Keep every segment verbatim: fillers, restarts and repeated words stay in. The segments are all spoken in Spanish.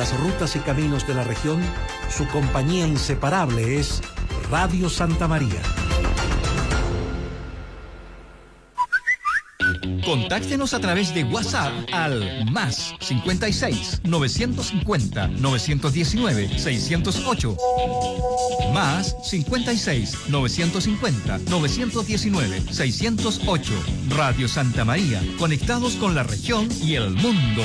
las rutas y caminos de la región, su compañía inseparable es Radio Santa María. Contáctenos a través de WhatsApp al más cincuenta y seis, novecientos cincuenta, novecientos diecinueve, seiscientos ocho. Más cincuenta y seis, novecientos cincuenta, novecientos diecinueve, seiscientos ocho. Radio Santa María, conectados con la región y el mundo.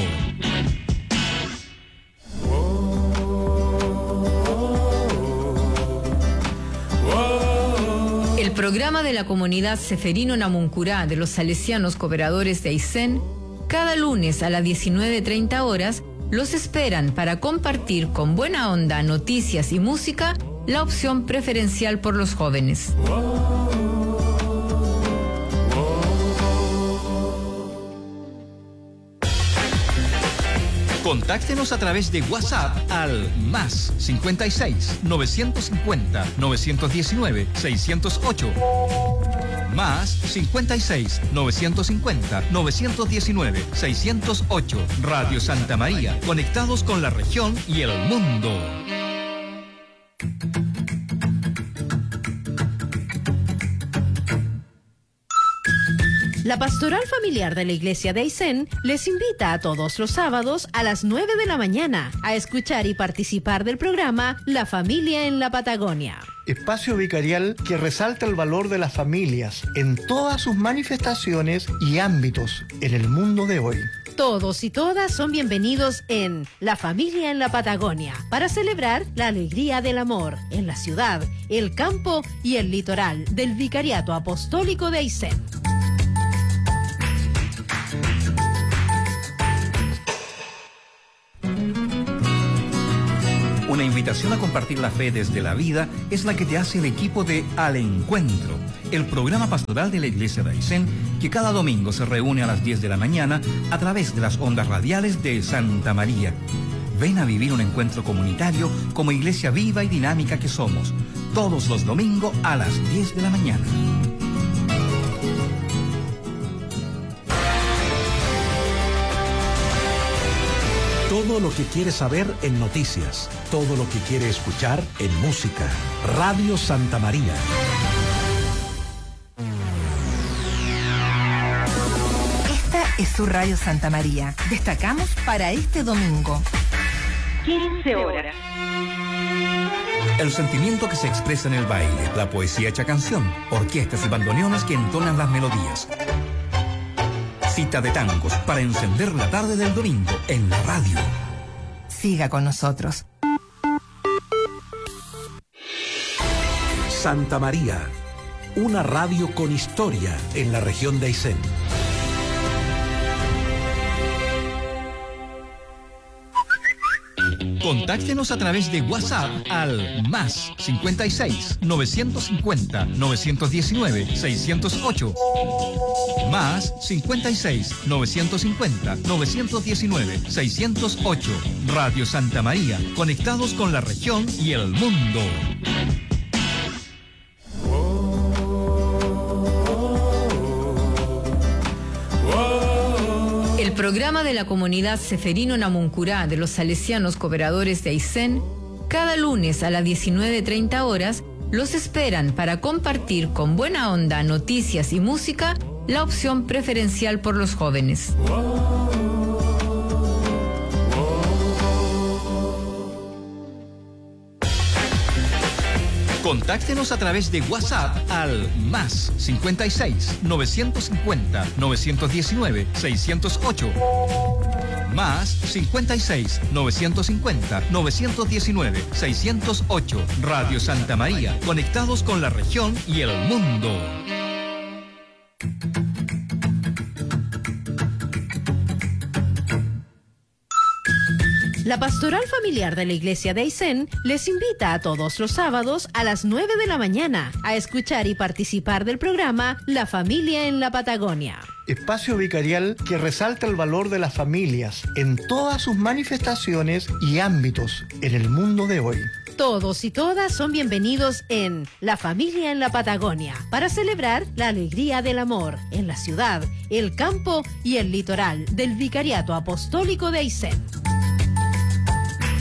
El programa de la comunidad Seferino Namuncurá de los Salesianos Cooperadores de Aysén, cada lunes a las diecinueve treinta horas, los esperan para compartir con buena onda noticias y música, la opción preferencial por los jóvenes. Contáctenos a través de WhatsApp al más cincuenta y seis, novecientos cincuenta, novecientos diecinueve, seiscientos ocho. Más cincuenta y seis, novecientos cincuenta, novecientos diecinueve, seiscientos ocho. Radio Santa María, conectados con la región y el mundo. La Pastoral Familiar de la Iglesia de Aysén les invita a todos los sábados a las nueve de la mañana a escuchar y participar del programa La Familia en la Patagonia. Espacio vicarial que resalta el valor de las familias en todas sus manifestaciones y ámbitos en el mundo de hoy. Todos y todas son bienvenidos en La Familia en la Patagonia para celebrar la alegría del amor en la ciudad, el campo y el litoral del Vicariato Apostólico de Aysén. Una invitación a compartir la fe desde la vida es la que te hace el equipo de Al Encuentro, el programa pastoral de la Iglesia de Aysén, que cada domingo se reúne a las diez de la mañana a través de las ondas radiales de Santa María. Ven a vivir un encuentro comunitario como iglesia viva y dinámica que somos, todos los domingos a las diez de la mañana. Todo lo que quiere saber en noticias, todo lo que quiere escuchar en música. Radio Santa María. Esta es su Radio Santa María. Destacamos para este domingo. quince horas. El sentimiento que se expresa en el baile, la poesía hecha canción, orquestas y bandoneones que entonan las melodías. Cita de tangos para encender la tarde del domingo en la radio. Siga con nosotros. Santa María, una radio con historia en la región de Aysén. Contáctenos a través de WhatsApp al más cincuenta y seis, novecientos cincuenta, novecientos diecinueve, seiscientos ocho. Más cincuenta y seis, novecientos cincuenta, novecientos diecinueve, seiscientos ocho. Radio Santa María, conectados con la región y el mundo. El programa de la comunidad Seferino Namuncurá de los Salesianos Cooperadores de Aysén, cada lunes a las diecinueve treinta horas, los esperan para compartir con buena onda noticias y música, la opción preferencial por los jóvenes. Contáctenos a través de WhatsApp al más cincuenta y seis, novecientos cincuenta, novecientos diecinueve, seiscientos ocho. Más cincuenta y seis, novecientos cincuenta, novecientos diecinueve, seiscientos ocho. Radio Santa María, conectados con la región y el mundo. La Pastoral Familiar de la Iglesia de Aysén les invita a todos los sábados a las nueve de la mañana a escuchar y participar del programa La Familia en la Patagonia. Espacio vicarial que resalta el valor de las familias en todas sus manifestaciones y ámbitos en el mundo de hoy. Todos y todas son bienvenidos en La Familia en la Patagonia para celebrar la alegría del amor en la ciudad, el campo y el litoral del Vicariato Apostólico de Aysén.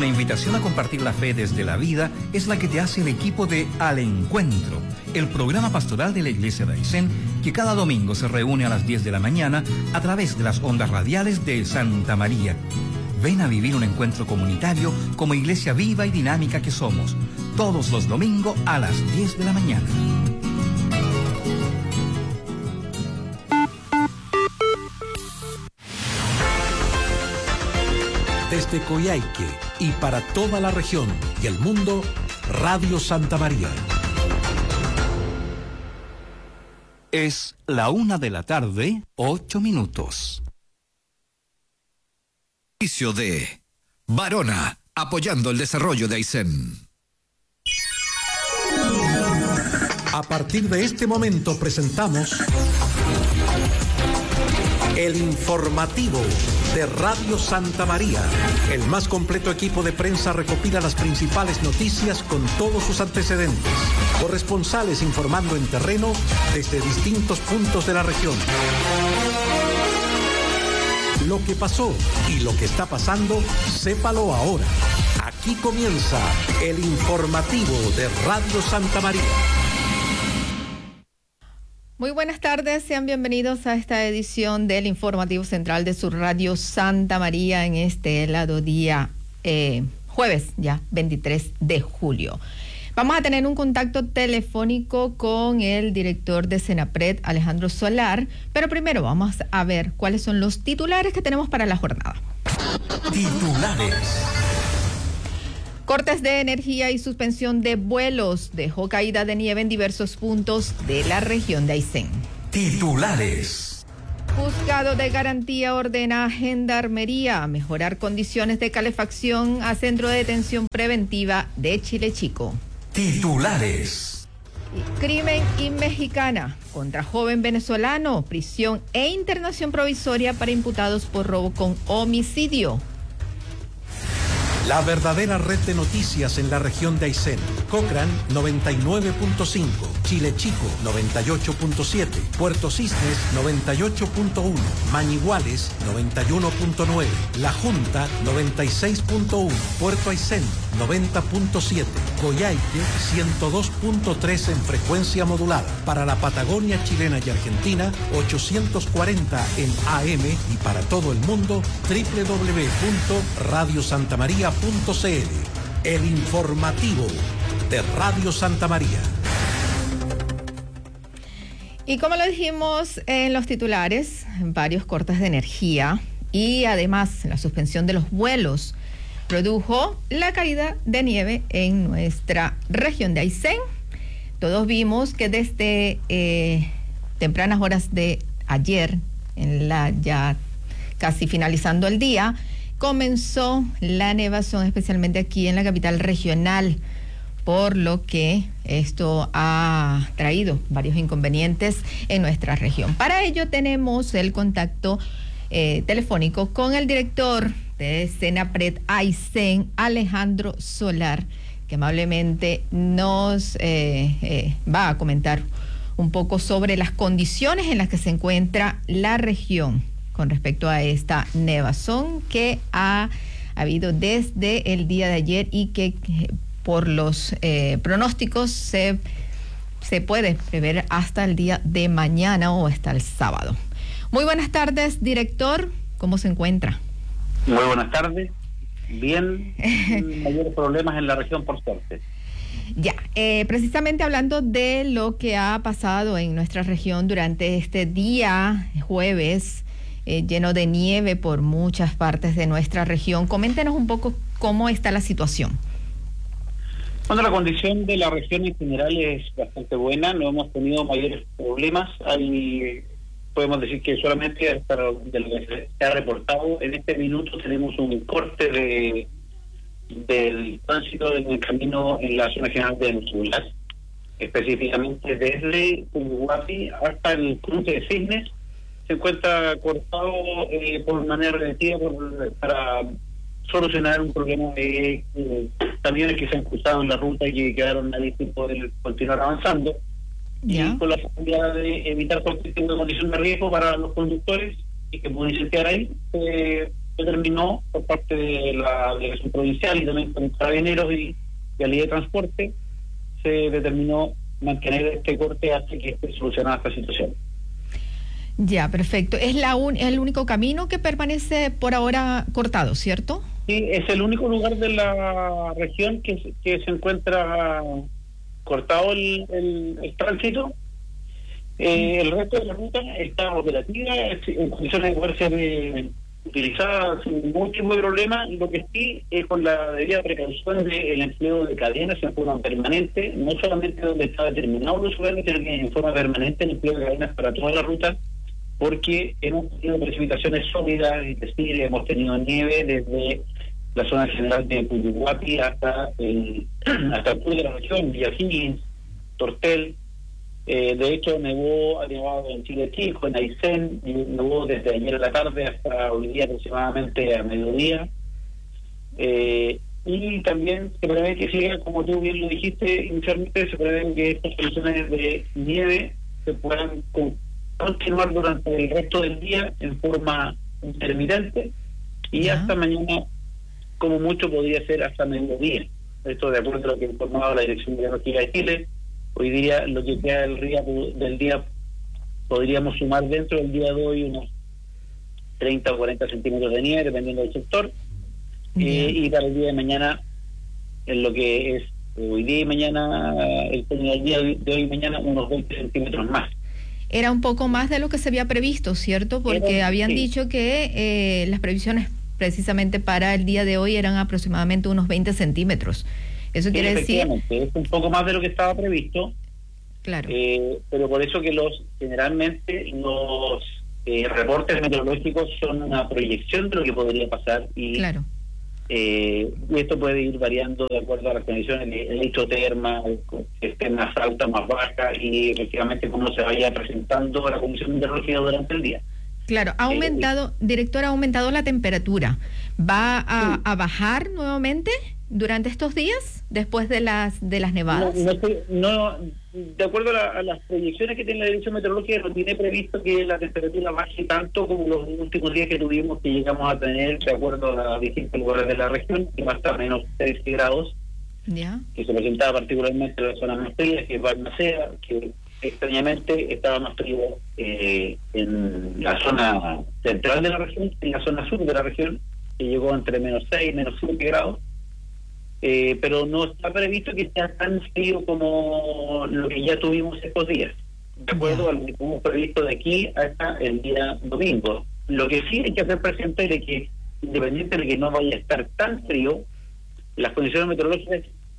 Una invitación a compartir la fe desde la vida es la que te hace el equipo de Al Encuentro, el programa pastoral de la Iglesia de Aysén, que cada domingo se reúne a las diez de la mañana a través de las ondas radiales de Santa María. Ven a vivir un encuentro comunitario como iglesia viva y dinámica que somos, todos los domingos a las diez de la mañana. Desde Coyhaique y para toda la región y el mundo, Radio Santa María. Es la una de la tarde, ocho minutos. Inicio de Varona, apoyando el desarrollo de Aysén. A partir de este momento presentamos el informativo de Radio Santa María. El más completo equipo de prensa recopila las principales noticias con todos sus antecedentes. Corresponsales informando en terreno desde distintos puntos de la región. Lo que pasó y lo que está pasando, sépalo ahora. Aquí comienza el informativo de Radio Santa María. Muy buenas tardes, sean bienvenidos a esta edición del Informativo Central de su Radio Santa María en este helado día eh, jueves, ya veintitrés de julio. Vamos a tener un contacto telefónico con el director de Senapred, Alejandro Solar, pero primero vamos a ver cuáles son los titulares que tenemos para la jornada. Titulares. Cortes de energía y suspensión de vuelos dejó caída de nieve en diversos puntos de la región de Aysén. Titulares. Juzgado de Garantía ordena a Gendarmería mejorar condiciones de calefacción a Centro de Detención Preventiva de Chile Chico. Titulares. Crimen y mexicana contra joven venezolano, prisión e internación provisoria para imputados por robo con homicidio. La verdadera red de noticias en la región de Aysén. Cochrane noventa y nueve punto cinco, Chile Chico noventa y ocho punto siete, Puerto Cisnes noventa y ocho punto uno, Mañiguales noventa y uno punto nueve, La Junta noventa y seis punto uno, Puerto Aysén noventa punto siete, Coyhaique ciento dos punto tres en frecuencia modulada. Para la Patagonia chilena y Argentina, ochocientos cuarenta en A M y para todo el mundo, doble u doble u doble u punto radio santa maría punto c l. El informativo de Radio Santa María. Y como lo dijimos en los titulares, varios cortes de energía y además la suspensión de los vuelos produjo la caída de nieve en nuestra región de Aysén. Todos vimos que desde eh, tempranas horas de ayer, en la ya casi finalizando el día, comenzó la nevación, especialmente aquí en la capital regional, por lo que esto ha traído varios inconvenientes en nuestra región. Para ello tenemos el contacto eh, telefónico con el director de Senapred Aysén, Alejandro Solar, que amablemente nos eh, eh, va a comentar un poco sobre las condiciones en las que se encuentra la región con respecto a esta nevazón que ha habido desde el día de ayer y que por los eh, pronósticos se, se puede prever hasta el día de mañana o hasta el sábado. Muy buenas tardes, director. ¿Cómo se encuentra? Muy buenas tardes. Bien, mayores problemas en la región, por suerte. Ya, eh, precisamente hablando de lo que ha pasado en nuestra región durante este día, jueves, eh, lleno de nieve por muchas partes de nuestra región, coméntenos un poco cómo está la situación. Bueno, la condición de la región en general es bastante buena, no hemos tenido mayores problemas. Hay, podemos decir que solamente hasta de lo que se ha reportado en este minuto tenemos un corte de del tránsito en el camino en la zona general de Nusulas, específicamente desde Uruguay hasta el cruce de Cisnes. Se encuentra cortado eh, por manera relativa por, para solucionar un problema de eh, camiones que se han cruzado en la ruta y que quedaron ahí sin poder continuar avanzando. ¿Ya? Y con la posibilidad de evitar cualquier tipo de condición de riesgo para los conductores y que pudiesen quedar ahí, eh, determinó por parte de la delegación provincial y también con carabineros y de la ley de transporte, se determinó mantener este corte hasta que esté solucionada esta situación. Ya, perfecto. Es la un, es el único camino que permanece por ahora cortado, ¿cierto? Sí, es el único lugar de la región que, que se encuentra cortado el, el, el tránsito. Eh, el resto de la ruta está operativa, en condiciones de poder ser eh, utilizada sin ningún tipo de problema. Lo que sí es con la debida precaución del empleo de cadenas en forma permanente, no solamente donde está determinado los lugares, sino que en forma permanente el empleo de cadenas para toda la ruta, porque hemos tenido precipitaciones sólidas, es decir, hemos tenido nieve desde la zona general de Puyuhuapi hasta el hasta el sur de la región, Villa Higgins, Tortel. Eh, de hecho, nevó, ha nevado en Chile Chico, en Aysén, nevó desde ayer a la tarde hasta hoy día aproximadamente a mediodía. Eh, y también se prevé que siga, como tú bien lo dijiste inicialmente, se prevé que estas condiciones de nieve se puedan con, continuar durante el resto del día en forma intermitente y ¿ya? Hasta mañana, como mucho, podría ser hasta mediodía. Esto de acuerdo a lo que ha informado la Dirección Meteorológica de Chile. Hoy día, lo que queda del día, del día podríamos sumar dentro del día de hoy unos treinta o cuarenta centímetros de nieve, dependiendo del sector. Eh, y para el día de mañana, en lo que es hoy día y mañana, el del día de hoy y mañana, unos veinte centímetros más. Era un poco más de lo que se había previsto, ¿cierto? Porque Era, habían sí. dicho que eh, las previsiones precisamente para el día de hoy eran aproximadamente unos veinte centímetros. Eso sí, quiere decir... Es un poco más de lo que estaba previsto. Claro. Eh, pero por eso que los generalmente los eh, reportes meteorológicos son una proyección de lo que podría pasar y, claro. eh, y esto puede ir variando de acuerdo a las condiciones de la isoterma, que esté más alta, más baja y efectivamente cómo se vaya presentando la condición meteorológica durante el día. Claro, ha aumentado, eh, director, ha aumentado la temperatura. ¿Va a, sí. a bajar nuevamente durante estos días, después de las de las nevadas? No, no, no de acuerdo a, la, a las proyecciones que tiene la Dirección Meteorológica, no tiene previsto que la temperatura baje tanto como los últimos días que tuvimos, que llegamos a tener, de acuerdo a los distintos lugares de la región, que va a estar menos trece grados, ¿ya? Que se presentaba particularmente en la zona más fría, que es Balmaceda, que extrañamente estaba más frío eh, en la zona central de la región, en la zona sur de la región, que llegó entre menos seis, menos siete grados, eh, pero no está previsto que sea tan frío como lo que ya tuvimos estos días, de acuerdo a lo que hemos previsto de aquí hasta el día domingo. Lo que sí hay que hacer presente es que, independiente de que no vaya a estar tan frío, las condiciones meteorológicas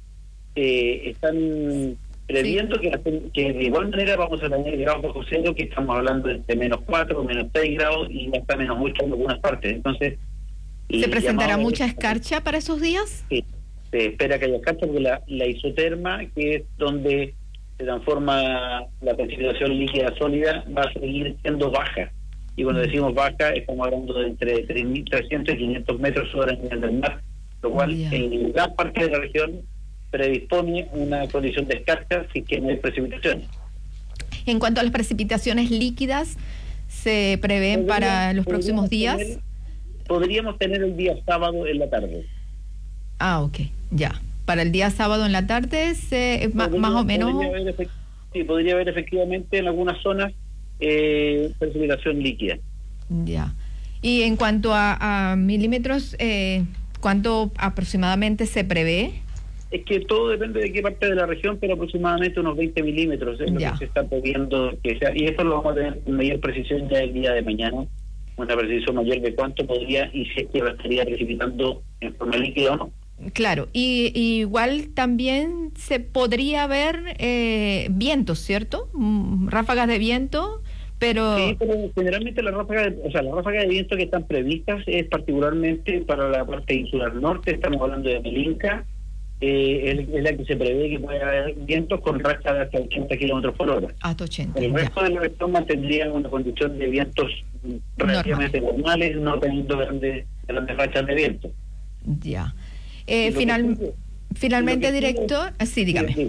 eh, están previendo sí. que, que de igual manera vamos a tener grados bajo cero, que estamos hablando de menos cuatro, menos seis grados y hasta menos ocho en algunas partes. Entonces, ¿se presentará mucha escarcha para esos días? Sí, se espera que haya escarcha porque la, la isoterma, que es donde se transforma la precipitación líquida sólida, va a seguir siendo baja. Y cuando decimos baja, estamos hablando de entre trescientos y quinientos metros sobre el nivel del mar, lo cual yeah. en gran parte de la región predispone una condición de escarcha si que no hay precipitaciones. En cuanto a las precipitaciones líquidas, ¿se prevén para los próximos días? Tener, podríamos tener el día sábado en la tarde. Ah, ok, ya. Para el día sábado en la tarde, se, podría, más o menos... Podría haber efect- sí, podría haber efectivamente en algunas zonas eh, precipitación líquida. Ya. Y en cuanto a, a milímetros, eh, ¿cuánto aproximadamente se prevé? Es que todo depende de qué parte de la región, pero aproximadamente unos veinte milímetros es ya. Lo que se está pidiendo que sea, y esto lo vamos a tener con mayor precisión ya el día de mañana, una precisión mayor de cuánto podría y si es que estaría precipitando en forma líquida o no. Claro, y, y igual también se podría ver eh, vientos, ¿cierto? Mm, ráfagas de viento, pero... Sí, pero generalmente las ráfagas de, o sea, las ráfagas de viento que están previstas es particularmente para la parte insular norte, estamos hablando de Melinca. Eh, es, es la que se prevé que pueda haber vientos con rachas de hasta ochenta kilómetros por hora. Hasta ochenta. El resto ya. de la región mantendría una condición de vientos relativamente Normal. normales, no teniendo grandes, grandes rachas de viento. Ya. Eh, final, que, finalmente, director, sí, dígame. Sí,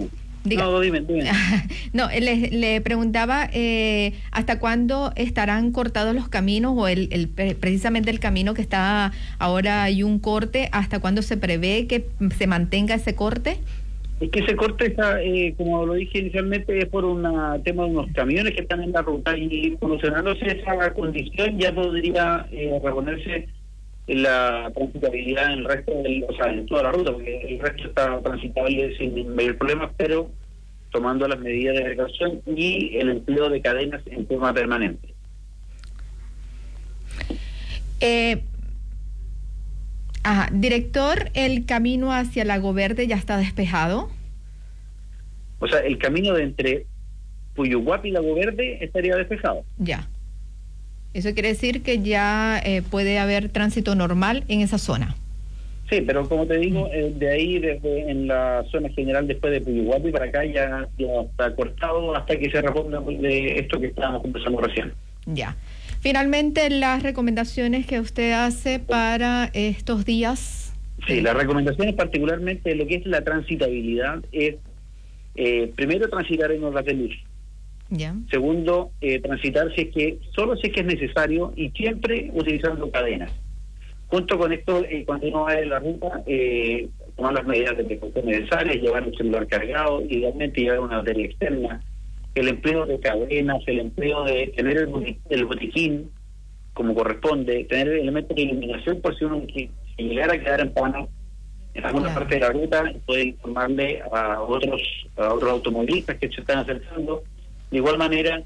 Diga. No, dime, dime. No, le, le preguntaba eh, hasta cuándo estarán cortados los caminos o el, el precisamente el camino que está ahora hay un corte, ¿hasta cuándo se prevé que se mantenga ese corte? Es que ese corte está, eh, como lo dije inicialmente, es por un tema de unos camiones que están en la ruta y solucionándose esa condición ya podría eh, reponerse la transitabilidad en el resto del, o sea, en toda la ruta, porque el resto está transitable sin mayor problema, pero tomando las medidas de precaución y el empleo de cadenas en forma permanente. Eh, ajá, director, ¿el camino hacia Lago Verde ya está despejado? O sea, el camino de entre Puyuhuapi y Lago Verde estaría despejado. Ya. Eso quiere decir que ya eh, puede haber tránsito normal en esa zona. Sí, pero como te digo, eh, de ahí, desde en la zona general, después de Puyuhuapi para acá, ya, ya está cortado hasta que se responda de esto que estábamos conversando recién. Ya. Finalmente, las recomendaciones que usted hace para estos días. Sí, las recomendaciones particularmente de lo que es la transitabilidad es, eh, primero, transitar en horas de luz. Ya. Segundo, eh, transitar si es que solo si es que es necesario y siempre utilizando cadenas. Junto con esto, eh, cuando uno va en la ruta, eh, tomar las medidas de precaución necesarias, llevar un celular cargado, idealmente llevar una batería externa, el empleo de cadenas, el empleo de tener el, botiquín, el botiquín como corresponde, tener elementos de iluminación por si uno que, si llegara a quedar en pana en alguna claro. parte de la ruta, puede informarle a otros a otros automovilistas que se están acercando. De igual manera,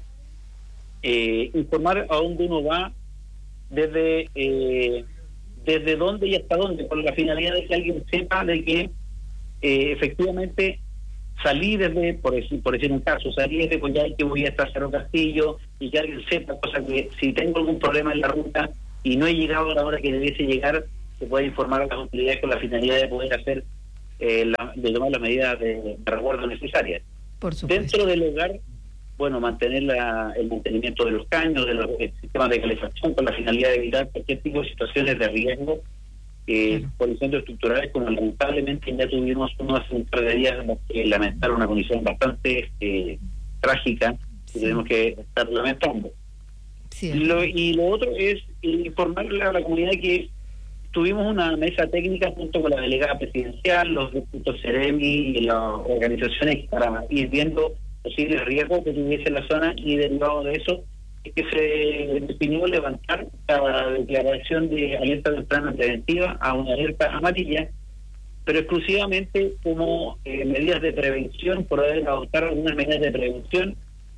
eh, informar a dónde uno va, desde eh, desde dónde y hasta dónde, con la finalidad de que alguien sepa de que eh, efectivamente salí desde, por decir, por decir un caso, salí desde Coyhaique que voy hasta Cerro Castillo, y que alguien sepa, cosa que si tengo algún problema en la ruta y no he llegado a la hora que debiese llegar, se puede informar a las autoridades con la finalidad de poder hacer, eh, la, de tomar las medidas de, de resguardo necesarias. Por supuesto. Dentro del hogar, bueno, mantener la, el mantenimiento de los caños, de los sistemas de calefacción, con la finalidad de evitar cualquier tipo de situaciones de riesgo eh, claro. por incendios estructurales, como lamentablemente ya tuvimos uno hace un par de días que lamentar una condición bastante eh, trágica que sí. tenemos que estar lamentando. Sí, y, lo, y lo otro es informarle a la comunidad que tuvimos una mesa técnica junto con la delegada presidencial, los distintos CEREMI y las organizaciones para ir viendo posibles riesgos que tuviese en la zona, y derivado de eso es que se definió levantar la declaración de alerta temprana preventiva a una alerta amarilla, pero exclusivamente como eh, medidas de prevención, por poder adoptar algunas medidas de prevención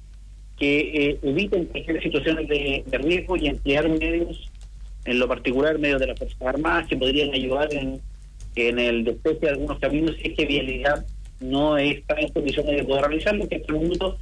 que eh, eviten cualquier situaciones de, de riesgo y emplear medios, en lo particular medios de las Fuerzas Armadas, que podrían ayudar en, en el despeje de algunos caminos si es que vialidad no está en condiciones de poder realizarlo, que hasta el momento,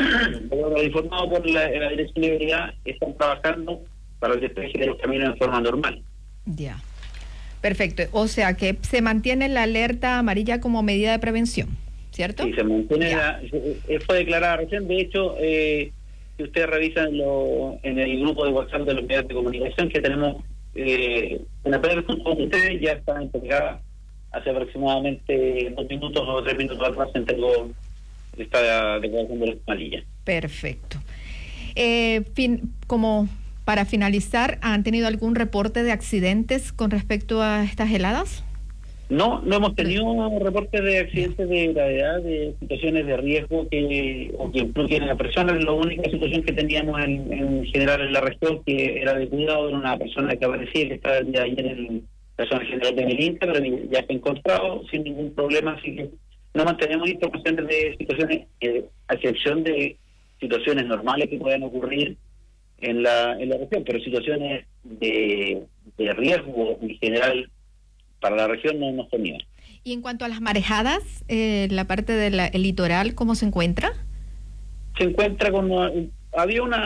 informado por la, la Dirección de Vialidad, están trabajando para el despeje de los caminos en forma normal. Ya, perfecto. O sea que se mantiene la alerta amarilla como medida de prevención, ¿cierto? Sí, se mantiene. La, fue declarada recién. De hecho, eh, si ustedes revisan lo, en el grupo de WhatsApp de los medios de comunicación que tenemos, eh, en la primera con ustedes ya está entregada. Hace aproximadamente dos minutos o tres minutos atrás se entregó esta declaración de la amarilla. Perfecto. Eh, fin, como para finalizar, ¿han tenido algún reporte de accidentes con respecto a estas heladas? No, no hemos tenido reportes de accidentes de gravedad, de situaciones de riesgo que o que impliquen a la persona. La única situación que teníamos en, en general en la región, que era de cuidado, era una persona que aparecía, que estaba el día de ayer en el la zona general de Melinta, pero ya se ha encontrado sin ningún problema, así que no mantenemos informaciones de situaciones, eh, a excepción de situaciones normales que puedan ocurrir en la en la región, pero situaciones de, de riesgo en general para la región no hemos tenido. Y en cuanto a las marejadas, eh, la parte del litoral, ¿cómo se encuentra? Se encuentra con... Había una,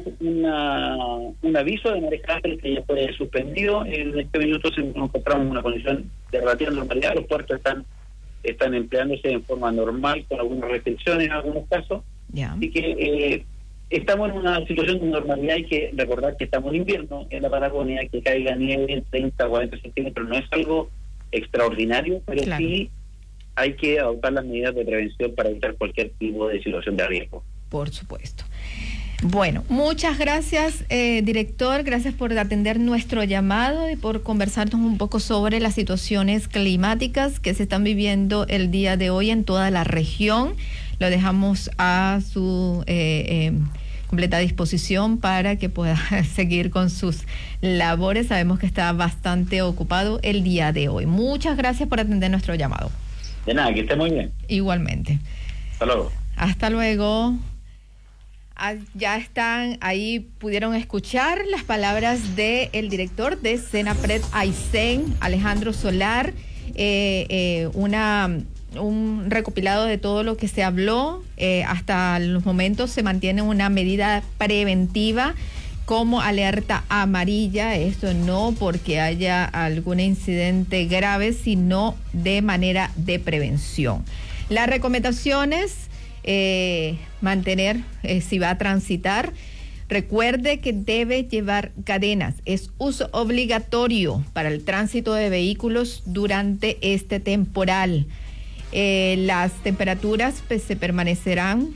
una un aviso de marejadas que ya fue suspendido. En este minuto nos encontramos en una condición de relativa normalidad. Los puertos están están empleándose en forma normal, con algunas restricciones en algunos casos. Yeah. Así que eh, estamos en una situación de normalidad. Hay que recordar que estamos en invierno en la Patagonia, que caiga nieve en treinta, cuarenta centímetros no es algo extraordinario, pero claro. sí hay que adoptar las medidas de prevención para evitar cualquier tipo de situación de riesgo. Por supuesto. Bueno, muchas gracias, eh, director. Gracias por atender nuestro llamado y por conversarnos un poco sobre las situaciones climáticas que se están viviendo el día de hoy en toda la región. Lo dejamos a su eh, eh, completa disposición para que pueda seguir con sus labores. Sabemos que está bastante ocupado el día de hoy. Muchas gracias por atender nuestro llamado. De nada, que esté muy bien. Igualmente. Hasta luego. Hasta luego. Ah, ya están ahí, pudieron escuchar las palabras del el director de Senapred Aysén, Alejandro Solar, eh, eh, una un recopilado de todo lo que se habló. Eh, hasta los momentos se mantiene una medida preventiva como alerta amarilla, esto no porque haya algún incidente grave, sino de manera de prevención. Las recomendaciones: Eh, mantener, eh, si va a transitar, recuerde que debe llevar cadenas. Es uso obligatorio para el tránsito de vehículos durante este temporal. Eh, las temperaturas pues, se permanecerán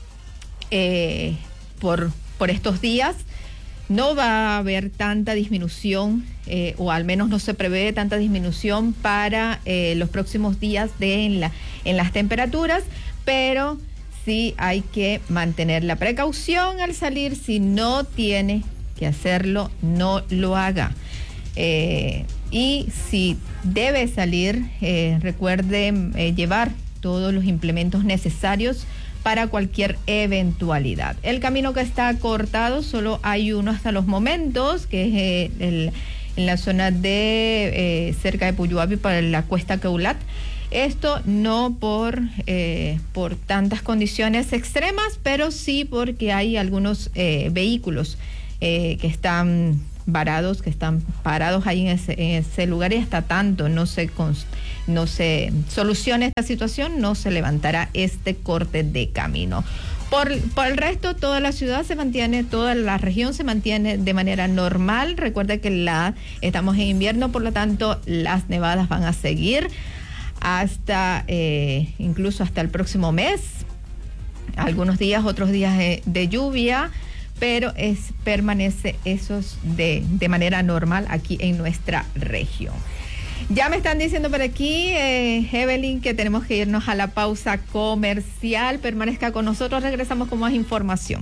eh, por, por estos días. No va a haber tanta disminución, eh, o al menos no se prevé tanta disminución para eh, los próximos días de en, la, en las temperaturas, pero sí hay que mantener la precaución al salir. Si no tiene que hacerlo, no lo haga. Eh, y si debe salir, eh, recuerde eh, llevar todos los implementos necesarios para cualquier eventualidad. El camino que está cortado, solo hay uno hasta los momentos, que es eh, el, en la zona de eh, cerca de Puyuapi para la Cuesta Queulat. Esto no por, eh, por tantas condiciones extremas, pero sí porque hay algunos eh, vehículos eh, que están varados, que están parados ahí en ese, en ese lugar, y hasta tanto no se, no se solucione esta situación, no se levantará este corte de camino. Por, por el resto, toda la ciudad se mantiene, toda la región se mantiene de manera normal. Recuerde que la, estamos en invierno, por lo tanto las nevadas van a seguir hasta eh, incluso hasta el próximo mes, algunos días, otros días de, de lluvia, pero es permanece esos de, de manera normal aquí en nuestra región. Ya me están diciendo por aquí, eh, Evelyn, que tenemos que irnos a la pausa comercial. Permanezca con nosotros, regresamos con más información.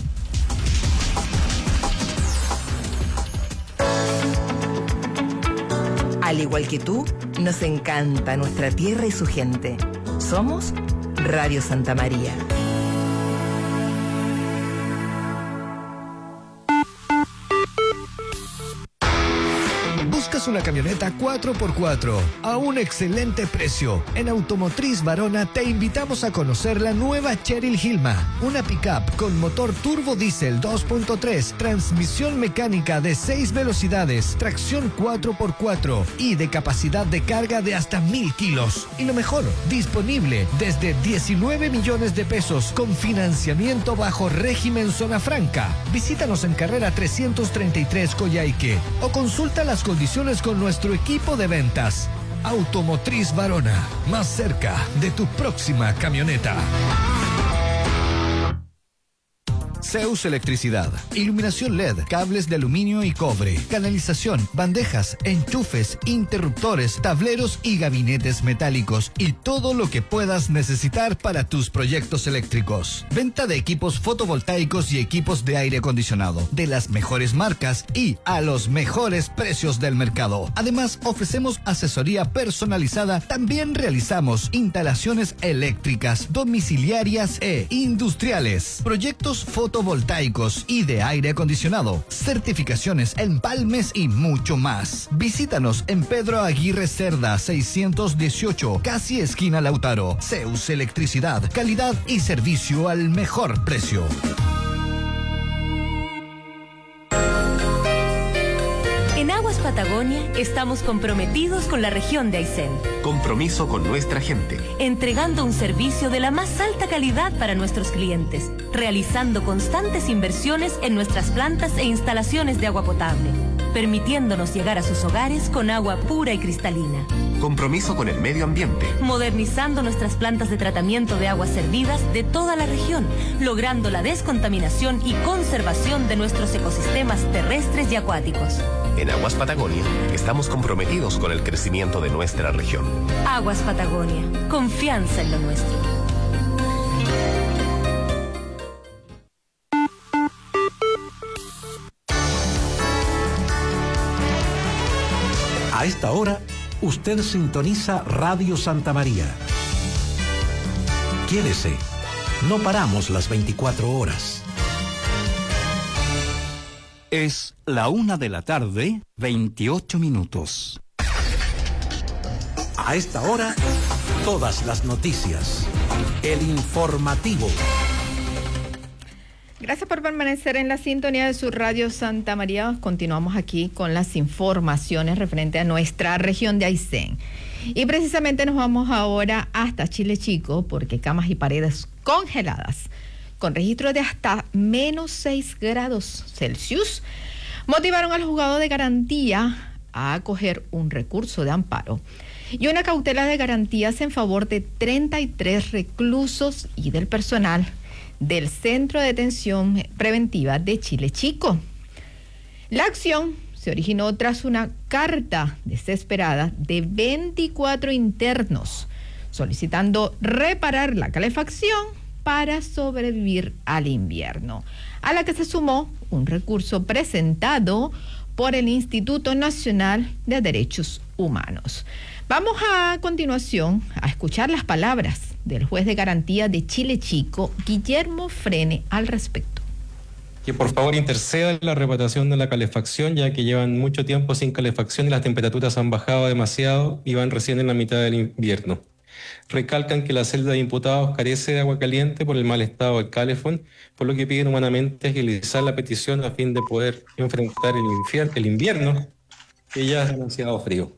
Al igual que tú, nos encanta nuestra tierra y su gente. Somos Radio Santa María. ¿Buscas una camioneta cuatro por cuatro a un excelente precio? En Automotriz Varona te invitamos a conocer la nueva Cheryl Hilma, una pickup con motor turbo diésel dos punto tres, transmisión mecánica de seis velocidades, tracción cuatro por cuatro y de capacidad de carga de hasta mil kilos. Y lo mejor, disponible desde diecinueve millones de pesos con financiamiento bajo régimen zona franca. Visítanos en carrera trescientos treinta y tres Coyhaique o consulta las condiciones con nuestro equipo de ventas. Automotriz Varona, más cerca de tu próxima camioneta. Zeus Electricidad, iluminación L E D, cables de aluminio y cobre, canalización, bandejas, enchufes, interruptores, tableros y gabinetes metálicos y todo lo que puedas necesitar para tus proyectos eléctricos. Venta de equipos fotovoltaicos y equipos de aire acondicionado de las mejores marcas y a los mejores precios del mercado. Además, ofrecemos asesoría personalizada. También realizamos instalaciones eléctricas, domiciliarias e industriales, proyectos fotovoltaicos fotovoltaicos y de aire acondicionado, certificaciones, empalmes y mucho más. Visítanos en Pedro Aguirre Cerda seiscientos dieciocho, casi esquina Lautaro. Zeus Electricidad, calidad y servicio al mejor precio. En Aguas Patagonia estamos comprometidos con la región de Aysén. Compromiso con nuestra gente. Entregando un servicio de la más alta calidad para nuestros clientes, realizando constantes inversiones en nuestras plantas e instalaciones de agua potable, permitiéndonos llegar a sus hogares con agua pura y cristalina. Compromiso con el medio ambiente. Modernizando nuestras plantas de tratamiento de aguas servidas de toda la región, logrando la descontaminación y conservación de nuestros ecosistemas terrestres y acuáticos. En Aguas Patagonia estamos comprometidos con el crecimiento de nuestra región. Aguas Patagonia, confianza en lo nuestro. A esta hora, usted sintoniza Radio Santa María. Quédese, no paramos las veinticuatro horas. Es la una de la tarde, veintiocho minutos. A esta hora, todas las noticias. El informativo. Gracias por permanecer en la sintonía de su Radio Santa María. Continuamos aquí con las informaciones referente a nuestra región de Aysén. Y precisamente nos vamos ahora hasta Chile Chico, porque camas y paredes congeladas con registro de hasta menos seis grados Celsius, motivaron al juzgado de garantía a acoger un recurso de amparo y una cautela de garantías en favor de treinta y tres reclusos y del personal del Centro de Detención Preventiva de Chile Chico. La acción se originó tras una carta desesperada de veinticuatro internos solicitando reparar la calefacción para sobrevivir al invierno, a la que se sumó un recurso presentado por el Instituto Nacional de Derechos Humanos. Vamos a continuación a escuchar las palabras del juez de garantía de Chile Chico, Guillermo Frene, al respecto. Que por favor interceda en la reparación de la calefacción, ya que llevan mucho tiempo sin calefacción y las temperaturas han bajado demasiado y van recién en la mitad del invierno. Recalcan que la celda de imputados carece de agua caliente por el mal estado del calefón, por lo que piden humanamente agilizar la petición a fin de poder enfrentar el, infier- el invierno, que ya es demasiado frío.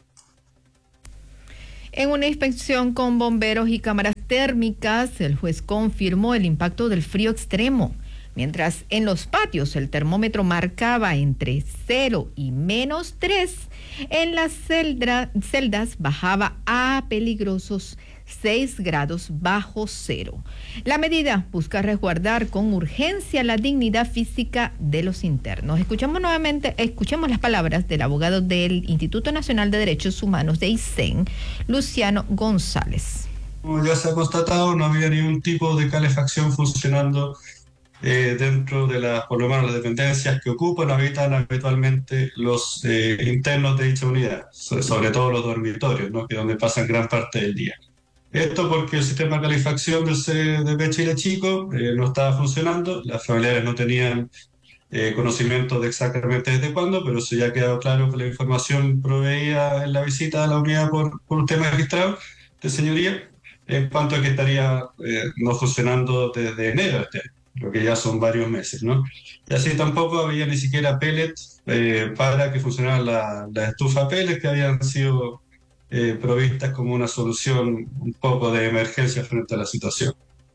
En una inspección con bomberos y cámaras térmicas, el juez confirmó el impacto del frío extremo, mientras en los patios el termómetro marcaba entre cero y menos tres, en las celda, celdas bajaba a peligrosos seis grados bajo cero. La medida busca resguardar con urgencia la dignidad física de los internos. Escuchamos nuevamente, escuchemos las palabras del abogado del Instituto Nacional de Derechos Humanos de Aysén, Luciano González. Como ya se ha constatado, no había ningún tipo de calefacción funcionando eh, dentro de las, por lo menos las dependencias que ocupan, habitan habitualmente los eh, internos de dicha unidad, sobre todo los dormitorios, ¿no? Que es donde pasan gran parte del día. Esto porque el sistema de calefacción del C D P Chile Chico eh, no estaba funcionando, las familiares no tenían eh, conocimiento de exactamente desde cuándo, pero eso ya ha quedado claro que la información proveída en la visita a la unidad por, por un tema registrado de señoría, en cuanto a que estaría eh, no funcionando desde enero de este año, lo que ya son varios meses, ¿no? Y así tampoco había ni siquiera pellets eh, para que funcionaran las la estufas pellets que habían sido Eh, provistas como una solución un poco de emergencia frente a la situación.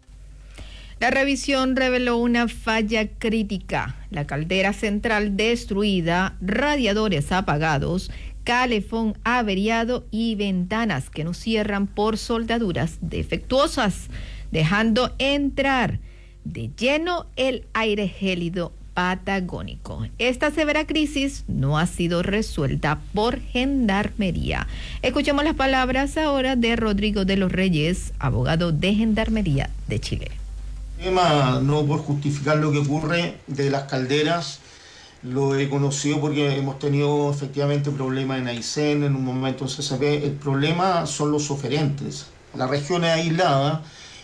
La revisión reveló una falla crítica: la caldera central destruida, radiadores apagados, calefón averiado y ventanas que no cierran por soldaduras defectuosas, dejando entrar de lleno el aire gélido patagónico. Esta severa crisis no ha sido resuelta por Gendarmería. Escuchemos las palabras ahora de Rodrigo de los Reyes, abogado de Gendarmería de Chile. El tema, no por justificar lo que ocurre de las calderas, lo he conocido porque hemos tenido efectivamente problemas en Aysén, en un momento en C C P. El problema son los oferentes. La región es aislada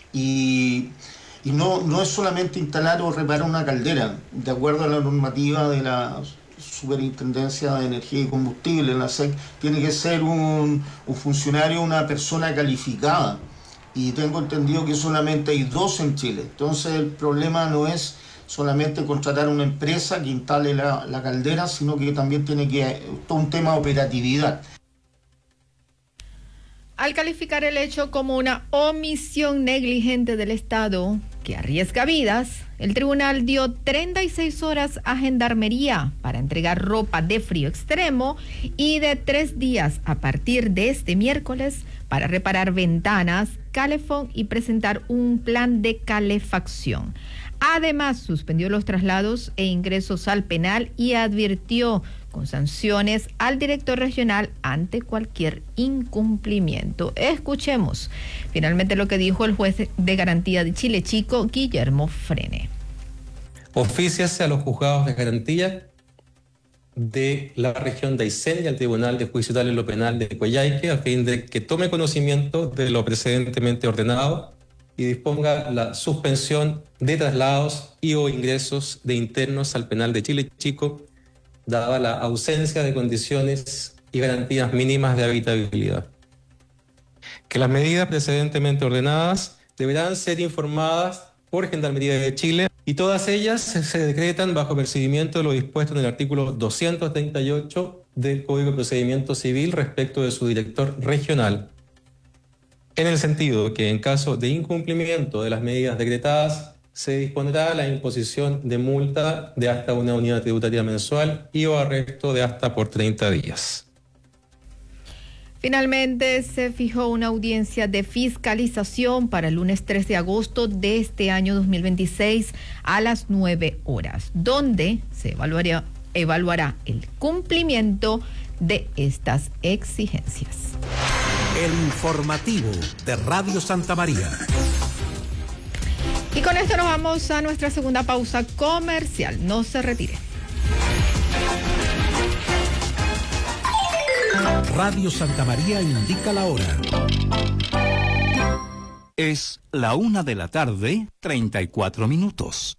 y Y no, no es solamente instalar o reparar una caldera. De acuerdo a la normativa de la Superintendencia de Energía y Combustible, la S E C, tiene que ser un, un funcionario, una persona calificada. Y tengo entendido que solamente hay dos en Chile. Entonces el problema no es solamente contratar una empresa que instale la, la caldera, sino que también tiene que todo un tema de operatividad. Al calificar el hecho como una omisión negligente del Estado que arriesga vidas, El tribunal dio treinta y seis horas a Gendarmería para entregar ropa de frío extremo y de tres días a partir de este miércoles para reparar ventanas, calefón y presentar un plan de calefacción. Además, suspendió los traslados e ingresos al penal y advirtió con sanciones al director regional ante cualquier incumplimiento. Escuchemos finalmente lo que dijo el juez de garantía de Chile Chico, Guillermo Frene. Ofíciase a los juzgados de garantía de la región de Aysén y al Tribunal de Juicio Oral en lo Penal de Coyhaique a fin de que tome conocimiento de lo precedentemente ordenado y disponga la suspensión de traslados y o ingresos de internos al penal de Chile Chico, dada la ausencia de condiciones y garantías mínimas de habitabilidad. Que las medidas precedentemente ordenadas deberán ser informadas por Gendarmería de Chile y todas ellas se decretan bajo percibimiento de lo dispuesto en el artículo doscientos treinta y ocho del Código de Procedimiento Civil respecto de su director regional, en el sentido que en caso de incumplimiento de las medidas decretadas se dispondrá la imposición de multa de hasta una unidad tributaria mensual y o arresto de hasta por treinta días. Finalmente se fijó una audiencia de fiscalización para el lunes tres de agosto de este año dos mil veintiséis a las nueve horas, donde se evaluará, evaluará el cumplimiento de estas exigencias. El informativo de Radio Santa María. Y con esto nos vamos a nuestra segunda pausa comercial. No se retire. Radio Santa María indica la hora. Es la una de la tarde, treinta y cuatro minutos.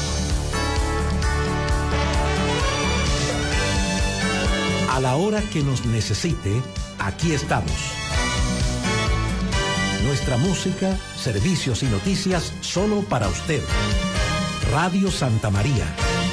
A la hora que nos necesite, aquí estamos. Nuestra música, servicios y noticias solo para usted. Radio Santa María.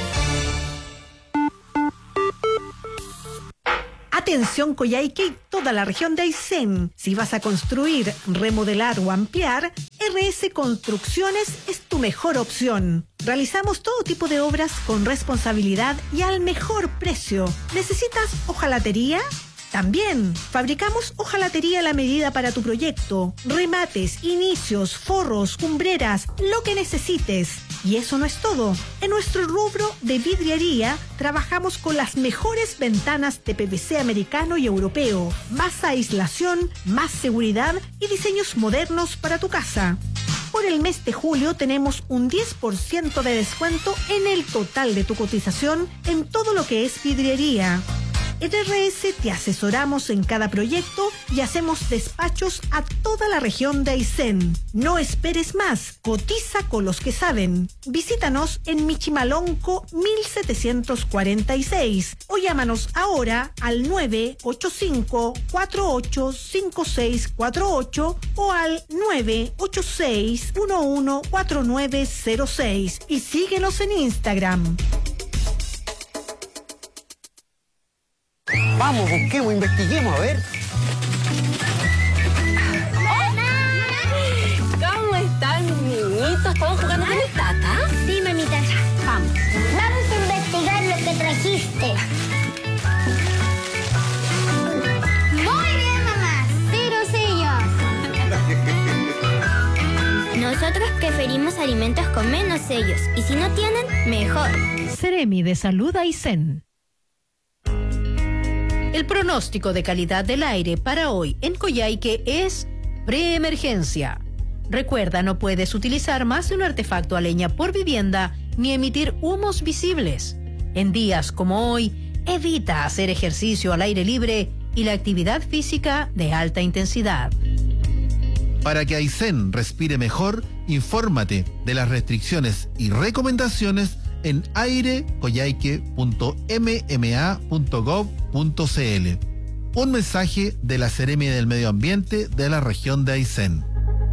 Atención Coyhaique y toda la región de Aysén. Si vas a construir, remodelar o ampliar, R S Construcciones es tu mejor opción. Realizamos todo tipo de obras con responsabilidad y al mejor precio. ¿Necesitas hojalatería? También fabricamos hojalatería a la medida para tu proyecto, remates, inicios, forros, cumbreras, lo que necesites. Y eso no es todo. En nuestro rubro de vidriería trabajamos con las mejores ventanas de P V C americano y europeo, más aislación, más seguridad y diseños modernos para tu casa. Por el mes de julio tenemos un diez por ciento de descuento en el total de tu cotización en todo lo que es vidriería. En R S te asesoramos en cada proyecto y hacemos despachos a toda la región de Aysén. No esperes más, cotiza con los que saben. Visítanos en Michimalonco mil setecientos cuarenta y seis o llámanos ahora al nueve ocho cinco, cuatro ocho cinco seis cuatro ocho o al nueve ocho seis, uno uno cuatro nueve cero seis y síguenos en Instagram. Vamos, busquemos, investiguemos, a ver. ¿Cómo están, niñitos? ¿Estamos jugando con el tata? Sí, mamita. Vamos. Vamos a investigar lo que trajiste. Muy bien, mamá. Cero sellos. Nosotros preferimos alimentos con menos sellos. Y si no tienen, mejor. Seremi de Salud Aysén. El pronóstico de calidad del aire para hoy en Coyhaique es preemergencia. Recuerda, no puedes utilizar más de un artefacto a leña por vivienda ni emitir humos visibles. En días como hoy, evita hacer ejercicio al aire libre y la actividad física de alta intensidad. Para que Aysén respire mejor, infórmate de las restricciones y recomendaciones en aire coyhaique punto m m a punto gov punto c l. Un mensaje de la Seremi del Medio Ambiente de la región de Aysén.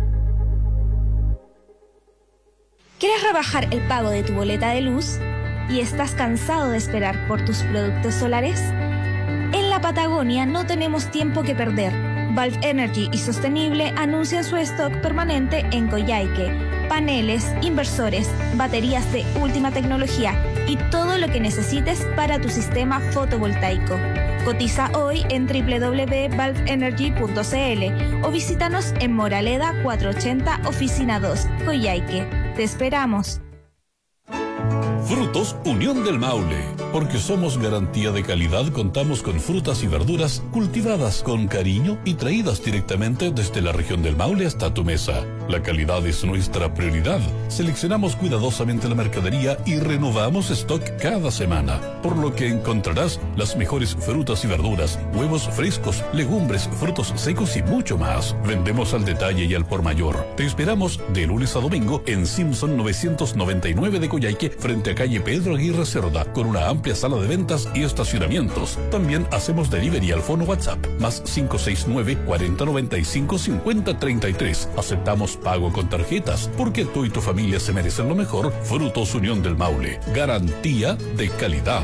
¿Quieres rebajar el pago de tu boleta de luz y estás cansado de esperar por tus productos solares? En la Patagonia no tenemos tiempo que perder. Valve Energy y Sostenible anuncian su stock permanente en Coyhaique. paneles, inversores, baterías de última tecnología y todo lo que necesites para tu sistema fotovoltaico. Cotiza hoy en doble u doble u doble u punto valve energy punto c l o visítanos en Moraleda cuatrocientos ochenta, Oficina dos, Coyhaique. Te esperamos. Frutos Unión del Maule. Porque somos garantía de calidad, contamos con frutas y verduras cultivadas con cariño y traídas directamente desde la región del Maule hasta tu mesa. La calidad es nuestra prioridad. Seleccionamos cuidadosamente la mercadería y renovamos stock cada semana, por lo que encontrarás las mejores frutas y verduras, huevos frescos, legumbres, frutos secos y mucho más. Vendemos al detalle y al por mayor. Te esperamos de lunes a domingo en Simpson novecientos noventa y nueve de Coyhaique, frente a calle Pedro Aguirre Cerda, con una amplia sala de ventas y estacionamientos. También hacemos delivery al fono WhatsApp, más cinco seis nueve, cuarenta noventa y cinco, cincuenta treinta y tres. Aceptamos pago con tarjetas, porque tú y tu familia se merecen lo mejor. Frutos Unión del Maule, garantía de calidad.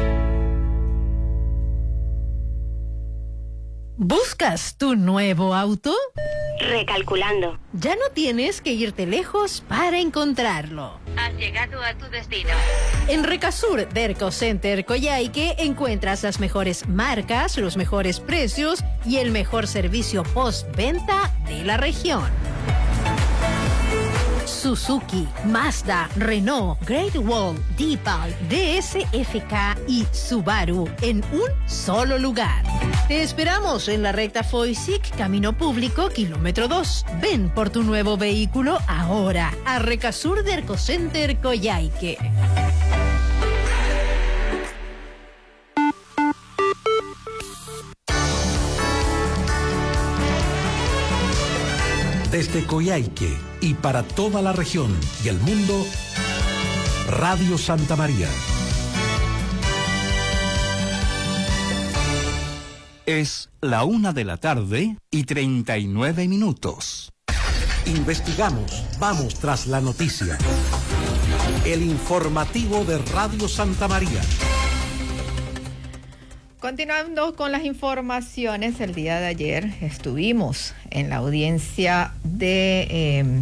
¿Buscas tu nuevo auto? Recalculando. Ya no tienes que irte lejos para encontrarlo. Has llegado a tu destino. En Recasur Derco Center Coyhaique encuentras las mejores marcas, los mejores precios y el mejor servicio postventa de la región. Suzuki, Mazda, Renault, Great Wall, Deepal, D S F K y Subaru en un solo lugar. Te esperamos en la recta Foysic, Camino Público, kilómetro dos. Ven por tu nuevo vehículo ahora a Recasur Derco Center Coyhaique. Desde Coyhaique y para toda la región y el mundo, Radio Santa María. Es la una de la tarde y treinta y nueve minutos. Investigamos, vamos tras la noticia. El informativo de Radio Santa María. Continuando con las informaciones, el día de ayer estuvimos en la audiencia de... Eh,